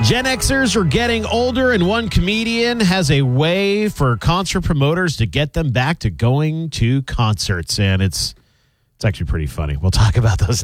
Gen Xers are getting older, and one comedian has a way for concert promoters to get them back to going to concerts, and it's actually pretty funny. We'll talk about those